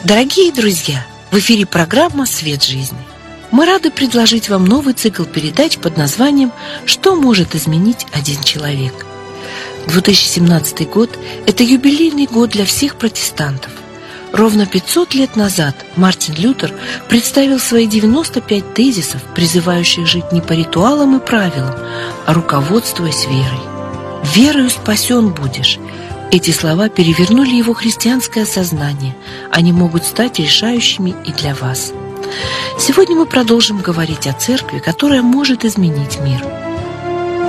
Дорогие друзья, в эфире программа «Свет жизни». Мы рады предложить вам новый цикл передач под названием «Что может изменить один человек?». 2017 год – это юбилейный год для всех протестантов. Ровно 500 лет назад Мартин Лютер представил свои 95 тезисов, призывающих жить не по ритуалам и правилам, а руководствуясь верой. «Верою спасен будешь». Эти слова перевернули его христианское сознание. Они могут стать решающими и для вас. Сегодня мы продолжим говорить о церкви, которая может изменить мир.